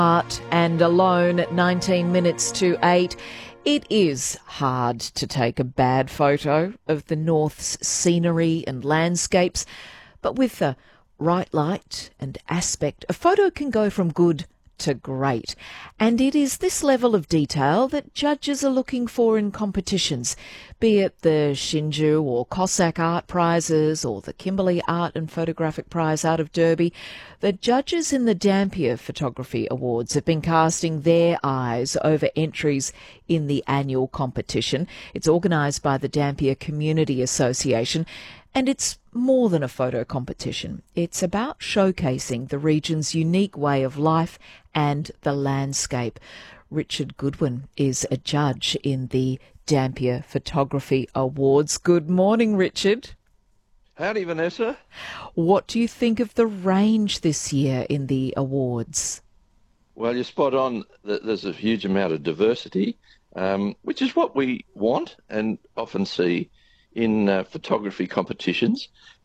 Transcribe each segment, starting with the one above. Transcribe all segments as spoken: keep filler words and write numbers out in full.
Art and Alone at nineteen minutes to eight. It is hard to take a bad photo of the North's scenery and landscapes, but with the right light and aspect, a photo can go from good to great. And it is this level of detail that judges are looking for in competitions, be it the Shinju or Cossack Art Prizes or the Kimberley Art and Photographic Prize out of Derby. The judges in the Dampier Photography Awards have been casting their eyes over entries in the annual competition. It's organised by the Dampier Community Association, and it's more than a photo competition. It's about showcasing the region's unique way of life and the landscape. Richard Goodwin is a judge in the Dampier Photography Awards. Good morning, Richard. Howdy, Vanessa. What do you think of the range this year in the awards? Well, you're spot on. There's a huge amount of diversity, um, which is what we want and often see in uh, photography competitions.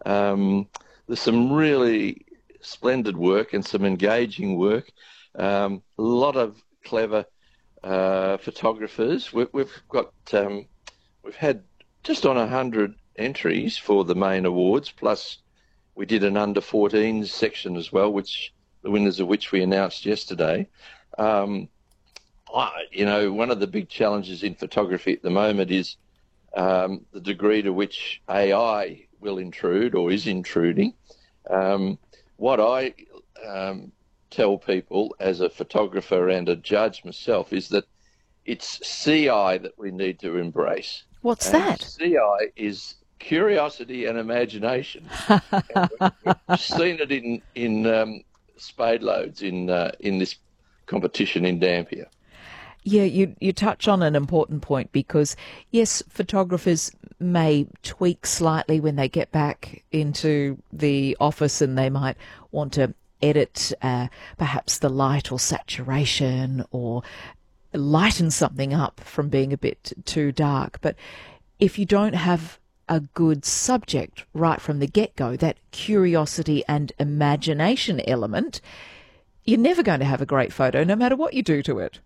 Um, there's some really splendid work and some engaging work. Um, a lot of clever uh, photographers. We, we've got um, we've had just on a hundred entries for the main awards. Plus, we did an under fourteens section as well, which the winners of which we announced yesterday. Um, I, you know, one of the big challenges in photography at the moment is Um, the degree to which A I will intrude or is intruding. Um, what I um, tell people as a photographer and a judge myself is that it's C I that we need to embrace. What's and that? C I is curiosity and imagination. And we've, we've seen it in in um, spade loads in uh, in this competition in Dampier. Yeah, you you touch on an important point because, yes, photographers may tweak slightly when they get back into the office and they might want to edit uh, perhaps the light or saturation or lighten something up from being a bit too dark. But if you don't have a good subject right from the get-go, that curiosity and imagination element, you're never going to have a great photo no matter what you do to it.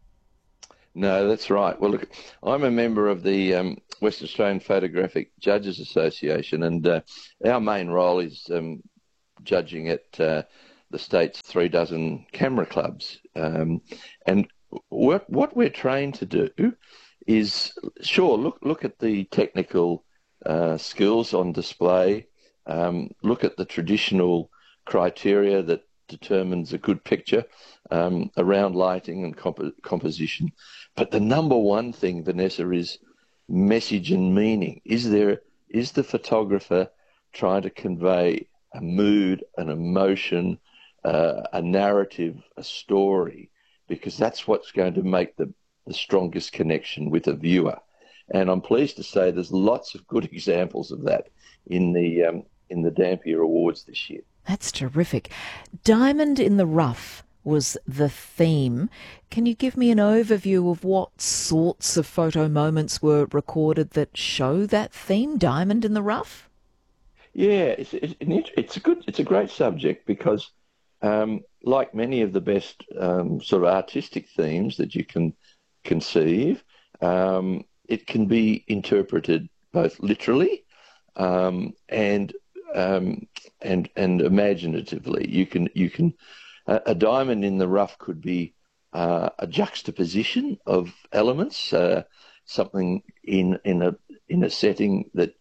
No, that's right. Well, look, I'm a member of the um, Western Australian Photographic Judges Association, and uh, our main role is um, judging at uh, the state's three dozen camera clubs. Um, and what what we're trained to do is, sure, look look at the technical uh, skills on display, um, look at the traditional criteria that determines a good picture um, around lighting and comp- composition. But the number one thing, Vanessa, is message and meaning. Is there is the photographer trying to convey a mood, an emotion, uh, a narrative, a story? Because that's what's going to make the, the strongest connection with a viewer. And I'm pleased to say there's lots of good examples of that in the um, in the Dampier Awards this year. That's terrific. Diamond in the Rough was the theme. Can you give me an overview of what sorts of photo moments were recorded that show that theme, Diamond in the Rough? Yeah, it's it's, it's a good, it's a great subject because, um, like many of the best um, sort of artistic themes that you can conceive, um, it can be interpreted both literally um, and um, and and imaginatively. You can you can a, a diamond in the rough could be uh, a juxtaposition of elements, uh, something in in a in a setting that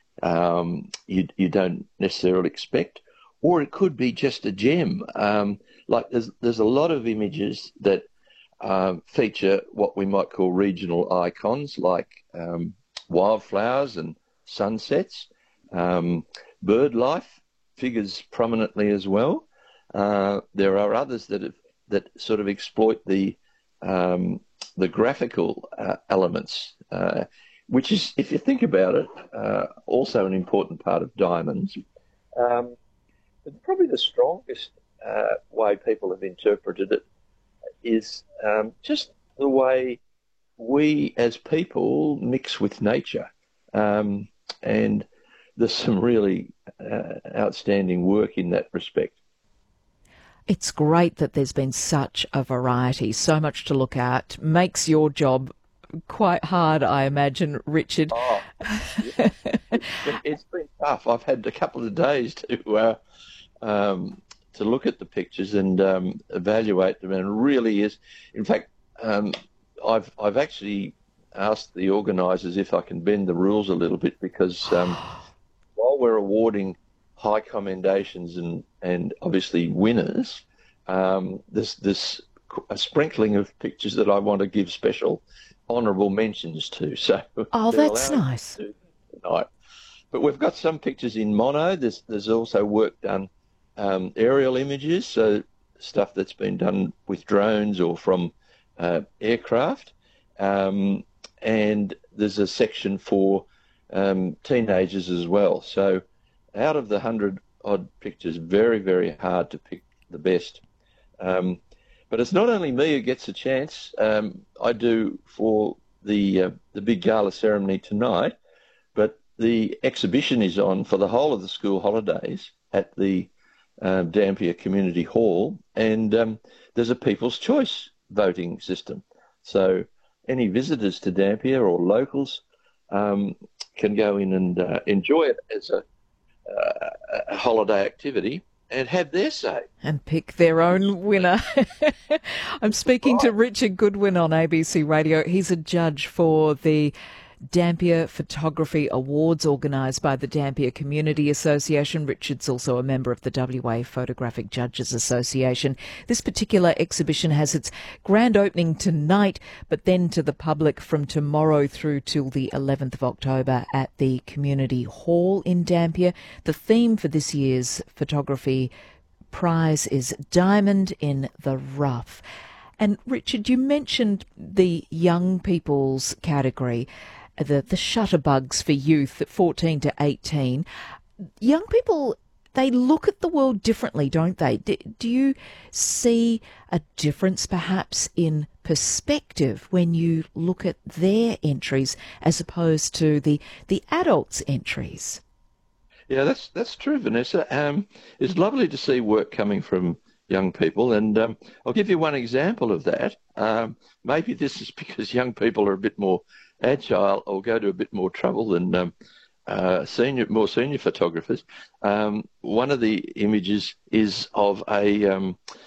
um, you you don't necessarily expect, or it could be just a gem. Um, like there's there's a lot of images that uh, feature what we might call regional icons, like um, wildflowers and sunsets. Um, bird life figures prominently as well. Uh, there are others that have, that sort of exploit the um, the graphical uh, elements, uh, which is, if you think about it, uh, also an important part of diamonds. Um, but probably the strongest uh, way people have interpreted it is um, just the way we as people mix with nature. Um, and there's some really uh, outstanding work in that respect. It's great that there's been such a variety, so much to look at. Makes your job quite hard, I imagine, Richard. Oh, yeah. it's, been, it's been tough. I've had a couple of days to uh, um, to look at the pictures and um, evaluate them, and it really is. In fact, um, I've I've actually asked the organisers if I can bend the rules a little bit, because um, while we're awarding high commendations and, and obviously winners, um, there's this a sprinkling of pictures that I want to give special honourable mentions to. So Oh, that's nice. Tonight. But we've got some pictures in mono. There's there's also work done, um, aerial images, so stuff that's been done with drones or from uh, aircraft. Um, and there's a section for um, teenagers as well. So out of the hundred odd pictures, very, very hard to pick the best. Um, but it's not only me who gets a chance. Um, I do for the uh, the big gala ceremony tonight, but the exhibition is on for the whole of the school holidays at the uh, Dampier Community Hall, and um, there's a People's Choice voting system. So any visitors to Dampier or locals um, can go in and uh, enjoy it as a, uh, a holiday activity and have their say. And pick their own winner. I'm speaking right. to Richard Goodwin on A B C Radio. He's a judge for the Dampier Photography Awards organised by the Dampier Community Association. Richard's also a member of the W A Photographic Judges Association. This particular exhibition has its grand opening tonight, but then to the public from tomorrow through till the eleventh of October at the Community Hall in Dampier. The theme for this year's photography prize is Diamond in the Rough. And Richard, you mentioned the young people's category, the the shutterbugs for youth at fourteen to eighteen. Young people, they look at the world differently, don't they? Do, do you see a difference perhaps in perspective when you look at their entries as opposed to the, the adults' entries? Yeah, that's that's true, Vanessa. Um, it's lovely to see work coming from young people, and um, I'll give you one example of that. Um, maybe this is because young people are a bit more agile or go to a bit more trouble than um, uh, senior, more senior photographers. Um, one of the images is of a um,